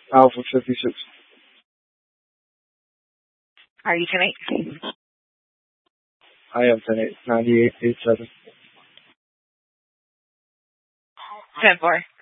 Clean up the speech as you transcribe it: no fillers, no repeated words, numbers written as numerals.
Alpha 56. Are you 10-8? I am 10-8, 9887. 10-4.